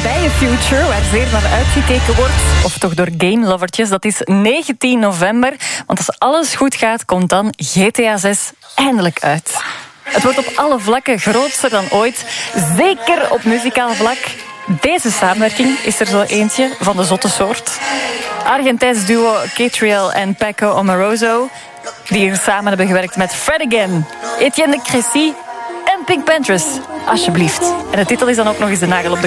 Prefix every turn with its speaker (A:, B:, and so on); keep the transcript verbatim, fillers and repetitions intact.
A: nabije future, waar zeer naar uitgekeken wordt, of toch door gamelovertjes, dat is negentien november. Want als alles goed gaat, komt dan G T A zes eindelijk uit. Het wordt op alle vlakken grootser dan ooit, zeker op muzikaal vlak. Deze samenwerking is er zo eentje van de zotte soort. Argentijns duo Catriel en Paco Amoroso, die hier samen hebben gewerkt met Fred Again, Etienne de Crécy en Pink Panthers. Alsjeblieft. En de titel is dan ook nog eens de nagel op de